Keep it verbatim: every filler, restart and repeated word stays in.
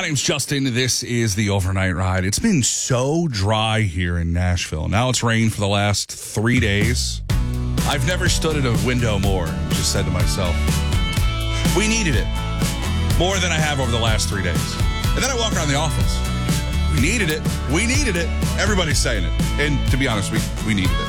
name's Justin. This is the Overnight Ride. It's been so dry here in Nashville. Now it's rained for the last three days. I've never stood at a window more. Just said to myself, we needed it more than I have over the last three days. And then I walk around the office. We needed it. We needed it. Everybody's saying it. And to be honest, we, we needed it.